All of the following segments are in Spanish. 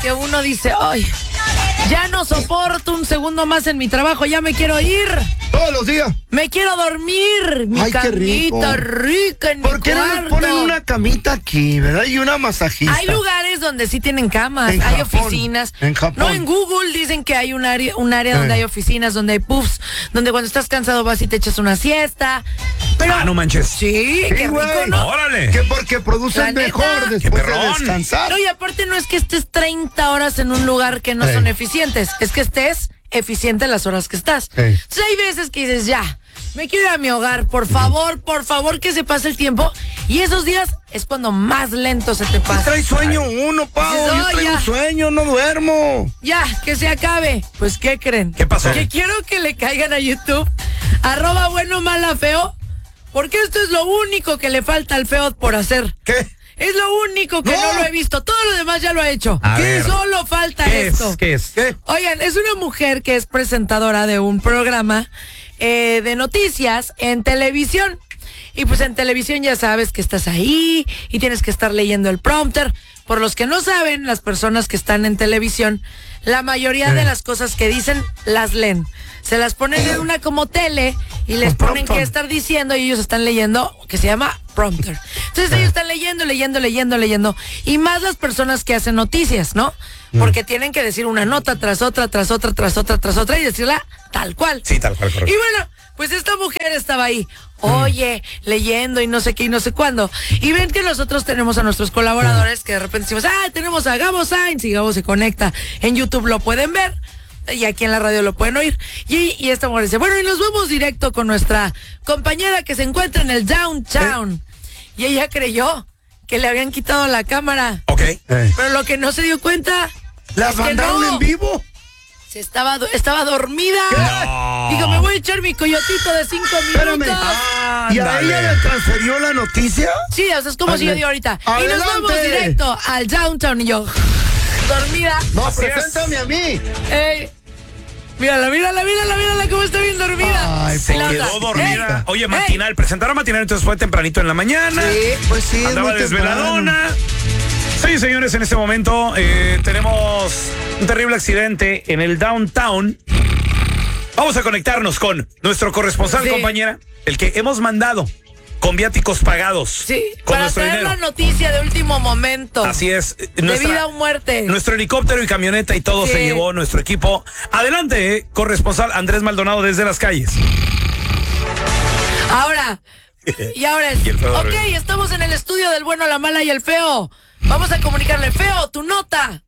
que uno dice, ay, ya no soporto un segundo más en mi trabajo, ya me quiero ir. Todos los días. Me quiero dormir. Mi camita rica en mi cuarto. ¿Por qué no nos ponen una camita aquí, verdad? Y una masajista. Hay lugares donde sí tienen camas, hay Japón, oficinas. En Japón. No, en Google dicen que hay un área donde hay oficinas, donde hay puffs, donde cuando estás cansado vas y te echas una siesta. Pero, no manches. Sí, qué rico, güey. ¿no? ¡Órale! Que porque producen mejor después de descansar. No, y aparte no es que estés 30 horas en un lugar que no son eficientes, es que estés eficiente las horas que estás. Entonces hay veces que dices, ya, me quiero ir a mi hogar, por favor que se pase el tiempo. Y esos días es cuando más lento se te pasa. Trae sueño uno, Pau. No, Yo traigo sueño, no duermo. Ya, que se acabe. Pues, ¿qué creen? ¿Qué pasó? Que quiero que le caigan a YouTube, @bueno-mala-feo, porque esto es lo único que le falta al feo por hacer. ¿Qué? Es lo único que no lo he visto. Todo lo demás ya lo ha hecho. A ver. Solo falta esto. ¿Qué es? Oigan, es una mujer que es presentadora de un programa de noticias en televisión. Y pues en televisión ya sabes que estás ahí y tienes que estar leyendo el prompter. Por los que no saben, las personas que están en televisión, la mayoría de las cosas que dicen las leen. Se las ponen en una como tele y les ponen qué estar diciendo y ellos están leyendo, que se llama prompter. Entonces ellos están leyendo. Y más las personas que hacen noticias, ¿no? Porque tienen que decir una nota tras otra y decirla tal cual. Sí, tal cual, correcto. Y bueno, pues esta mujer estaba ahí, leyendo y no sé qué y no sé cuándo. Y ven que nosotros tenemos a nuestros colaboradores que de repente decimos, tenemos a Gabo Sainz, y Gabo se conecta. En YouTube lo pueden ver y aquí en la radio lo pueden oír. Y esta mujer dice, bueno, y nos vamos directo con nuestra compañera que se encuentra en el downtown. Y ella creyó que le habían quitado la cámara. Ok. Pero lo que no se dio cuenta ¿Las es que mandaron en vivo? estaba dormida. No. Digo, me voy a echar mi coyotito de 5 minutos. Espérame. ¿Y a ella le transfirió la noticia? Sí, o sea, es como si yo digo ahorita. Y Adelante. nos vamos directo al downtown y yo, dormida. No, Así preséntame a mí. Ey, mírala, cómo está bien dormida. Ay, Se Y la quedó otra, dormida. ey, Oye, matinal, presentaron matinal, entonces fue tempranito en la mañana. Sí, pues sí. Andaba es muy desveladona. Sí, señores, en este momento tenemos un terrible accidente en el downtown. Vamos a conectarnos con nuestro corresponsal, compañera, el que hemos mandado con viáticos pagados. Sí, con para nuestro traer dinero. la noticia de último momento. Así es. De vida o muerte. Nuestro helicóptero y camioneta y todo se llevó nuestro equipo. Adelante, corresponsal Andrés Maldonado desde las calles. Ahora es. Y el feo Ok, dormido. estamos en el estudio del bueno, la mala y el feo. Vamos a comunicarle, feo, tu nota.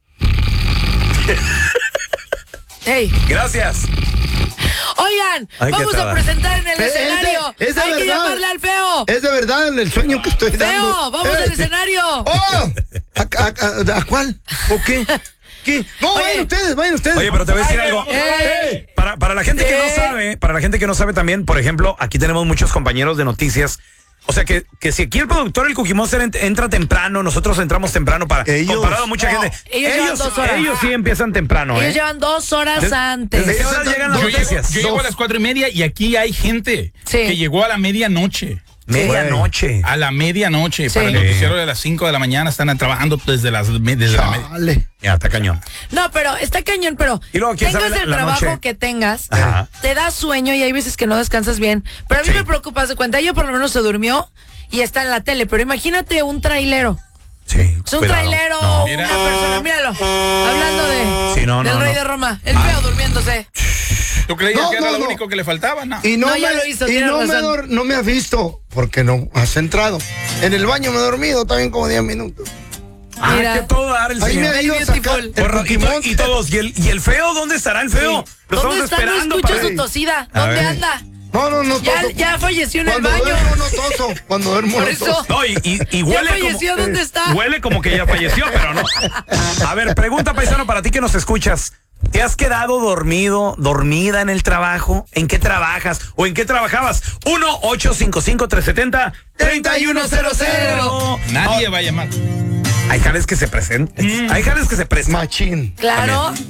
Hey. Gracias. Oigan, Ay, qué vamos a tada. presentar en el escenario. es de Hay que verdad. llamarle al feo. Es de verdad el sueño que estoy dando. Feo, vamos al escenario. ¡Oh! ¿A cuál? ¿O qué? ¿Qué? No, vayan ustedes. Oye, pero te voy a decir algo. ¡Ey! Para la gente que no sabe, para la gente que no sabe también, por ejemplo, aquí tenemos muchos compañeros de noticias. O sea que si aquí el productor, el Cookie Monster, entra temprano, nosotros entramos temprano comparado a mucha gente. Ellos llevan 2 horas. Ellos sí empiezan temprano, Ellos llevan 2 horas antes. ¿Desde qué horas llegan las noticias? Yo llego a las 4:30 y aquí hay gente que llegó a la medianoche. Medianoche. A la medianoche. Sí. Para el noticiero de las 5 de la mañana están trabajando desde la Dale. Ya, está cañón. No, pero está cañón, pero Y luego, ¿quién tengas sabe el la trabajo noche? que tengas, Ajá. te da sueño y hay veces que no descansas bien. Pero a mí me preocupa, haz de cuenta, ella por lo menos se durmió y está en la tele, pero imagínate un trailero. Sí. Es un cuidado. trailero, No. una persona, míralo, hablando de Sí, no, del no, rey no. de Roma, el feo durmiéndose. ¿Tú creías No, que era no, lo no. único que le faltaba? No. Y no, No, ya me, lo hizo, y tienes no, razón. no me has visto porque no has entrado. En el baño me he dormido también como 10 minutos. Mira. Que todo dar el Ahí señor. me ha ido a sacar el Porra, Cookie y Monster. todos, ¿y el feo? ¿Dónde estará el feo? Lo ¿Dónde estamos está? No esperando. escucho para- su tosida. A ¿Dónde ver. anda? No, toso. Ya falleció en el Cuando baño. duermo no toso. Cuando duermo Por no eso. toso. No, y huele falleció, como... ¿dónde está? Huele como que ya falleció, pero no. A ver, pregunta, paisano, para ti que nos escuchas. ¿Te has quedado dormida en el trabajo? ¿En qué trabajas? ¿O en qué trabajabas? 1-855-370-3100. Nadie va a llamar. Hay jales que se presentan. Hay jales que se prestan. Machín. Claro.